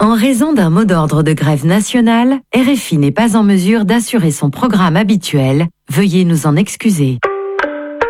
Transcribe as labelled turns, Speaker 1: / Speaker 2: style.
Speaker 1: En raison d'un mot d'ordre de grève nationale, RFI n'est pas en mesure d'assurer son programme habituel. Veuillez nous en excuser.